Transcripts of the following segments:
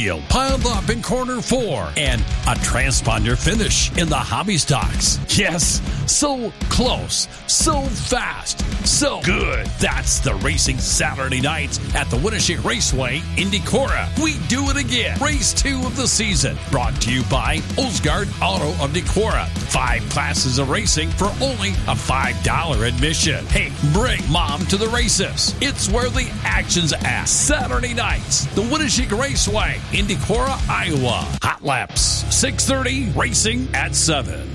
wheel piled up in corner 4 and a transponder finish in the hobby stocks. Yes, so close, so fast, so good. That's the racing Saturday nights at the Winneshiek Raceway in Decorah. We do it again. Race 2 of the season. Brought to you by Osgard Auto of Decorah. 5 classes of racing for only a $5 admission. Hey, bring mom to the races. It's where the action's at. Saturday nights, the Winneshiek Raceway in Decorah, Iowa. Hot laps, 6:30, racing at 7.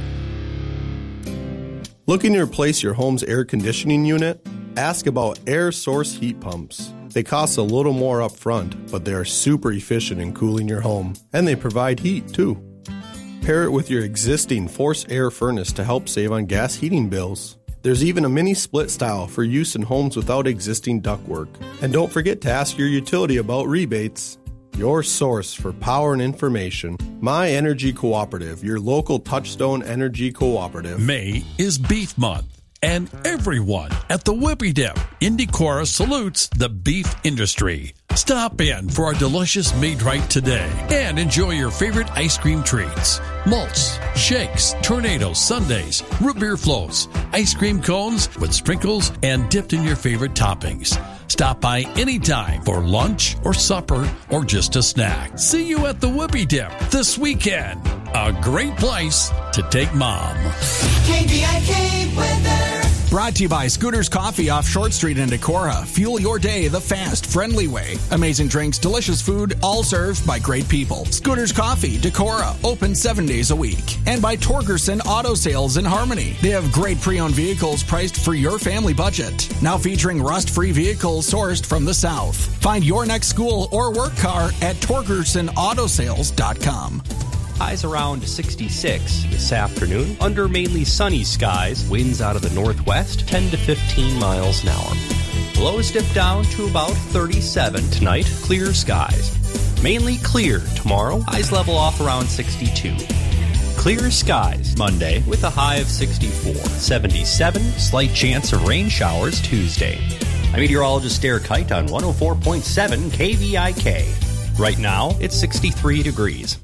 Looking to replace your home's air conditioning unit? Ask about air source heat pumps. They cost a little more up front, but they are super efficient in cooling your home, and they provide heat too. Pair it with your existing forced air furnace to help save on gas heating bills. There's even a mini split style for use in homes without existing ductwork. And don't forget to ask your utility about rebates. Your source for power and information. My Energy Cooperative, your local Touchstone Energy Cooperative. May is Beef Month, and everyone at the Whippy Dip in Decorah salutes the beef industry. Stop in for a delicious made right today and enjoy your favorite ice cream treats. Malts, shakes, tornadoes, sundaes, root beer floats, ice cream cones with sprinkles and dipped in your favorite toppings. Stop by anytime for lunch or supper or just a snack. See you at the Whippy Dip this weekend. A great place to take mom. KVIK weather. Brought to you by Scooters Coffee off Short Street in Decorah. Fuel your day the fast, friendly way. Amazing drinks, delicious food, all served by great people. Scooters Coffee, Decorah, open 7 days a week. And by Torgerson Auto Sales in Harmony. They have great pre-owned vehicles priced for your family budget. Now featuring rust-free vehicles sourced from the South. Find your next school or work car at TorgersonAutoSales.com. Highs around 66 this afternoon. Under mainly sunny skies, winds out of the northwest, 10 to 15 miles an hour. Lows dip down to about 37 tonight. Clear skies. Mainly clear tomorrow. Highs level off around 62. Clear skies Monday with a high of 64. 77, slight chance of rain showers Tuesday. I'm meteorologist Eric Kite on 104.7 KVIK. Right now, it's 63 degrees.